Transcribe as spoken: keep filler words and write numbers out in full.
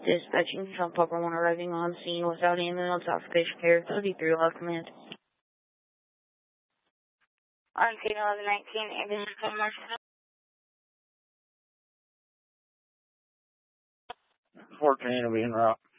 Dispatching from Papa one arriving on scene without ambulance occupation care, thirty-three left command. On scene eleven nineteen, ambulance from Marshall. fourteen will be en route.